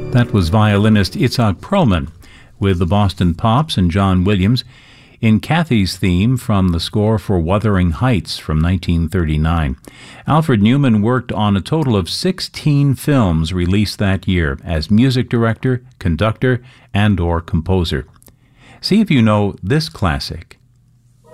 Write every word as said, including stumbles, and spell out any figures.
That was violinist Itzhak Perlman with the Boston Pops and John Williams in Kathy's theme from the score for Wuthering Heights from nineteen thirty-nine. Alfred Newman worked on a total of sixteen films released that year as music director, conductor, and or composer. See if you know this classic.